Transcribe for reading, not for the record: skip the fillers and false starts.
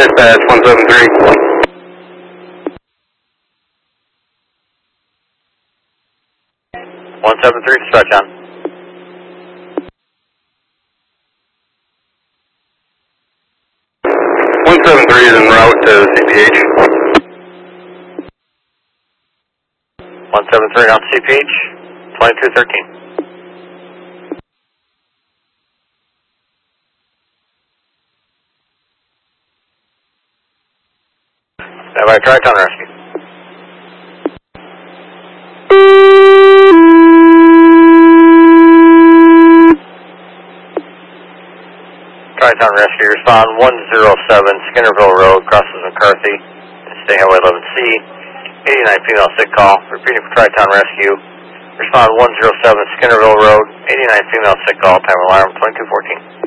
dispatch 173. 173, dispatch on. 173 is en route to CPH. 173 on CPH, 2213. Stand by, Tri-Town Rescue. Tri-Town Rescue, respond 107 Skinnerville Road, crosses McCarthy, State Highway 11C, 89 female sick call, repeating for Tri-Town Rescue, respond 107 Skinnerville Road, 89 female sick call, time alarm 2214.